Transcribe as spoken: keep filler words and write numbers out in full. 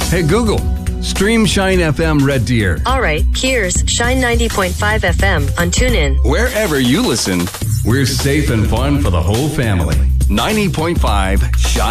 Hey, Google, stream Shine F M Red Deer. All right, here's Shine ninety point five F M on TuneIn. Wherever you listen, we're safe and fun for the whole family. ninety point five Shine.